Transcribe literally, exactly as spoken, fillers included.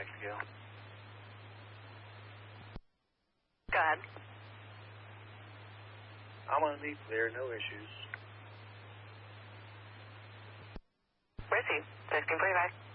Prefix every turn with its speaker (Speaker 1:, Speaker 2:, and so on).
Speaker 1: taxi go?
Speaker 2: Go ahead.
Speaker 1: I'm on me clear, no issues.
Speaker 2: Where's he? fifteen forty-five.